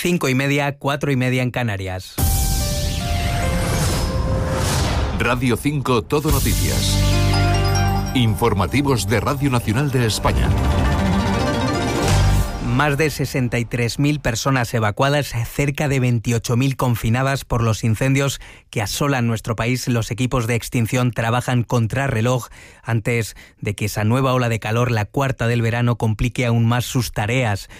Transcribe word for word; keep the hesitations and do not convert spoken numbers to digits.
Cinco y media, cuatro y media en Canarias. Radio cinco Todo Noticias. Informativos de Radio Nacional de España. Más de sesenta y tres mil personas evacuadas, cerca de veintiocho mil confinadas por los incendios que asolan nuestro país. Los equipos de extinción trabajan contrarreloj antes de que esa nueva ola de calor, la cuarta del verano, complique aún más sus tareas.